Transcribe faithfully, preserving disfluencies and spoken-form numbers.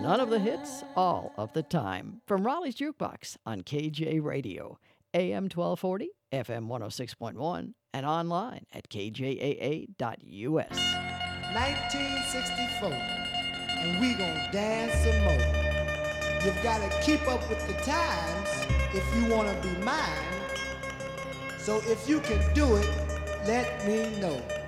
None of the hits, all of the time. From Raleigh's Jukebox on K J Radio, A M twelve forty, F M one oh six point one, and online at K J A A dot U S. nineteen sixty-four, and we gonna dance some more. You've gotta keep up with the times if you wanna be mine. So if you can do it, let me know.